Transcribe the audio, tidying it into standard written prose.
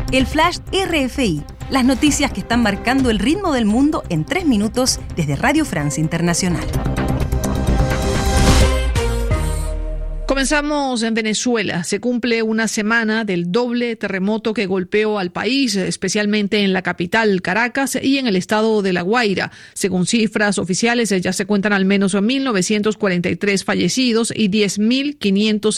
El Flash RFI, las noticias que están marcando el ritmo del mundo en 3 minutos desde Radio France Internacional. Comenzamos en Venezuela. Se cumple una semana del doble terremoto que golpeó al país, especialmente en la capital, Caracas, y en el estado de La Guaira. Según cifras oficiales, ya se cuentan al menos 1.943 fallecidos y 10.500